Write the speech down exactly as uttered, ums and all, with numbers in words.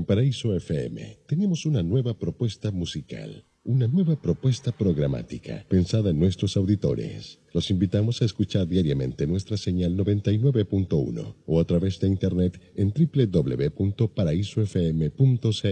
Paraíso F M tenemos una nueva propuesta musical, una nueva propuesta programática pensada en nuestros auditores. Los invitamos a escuchar diariamente nuestra señal noventa y nueve punto uno o a través de internet en doble u doble u doble u punto paraíso f m punto c l.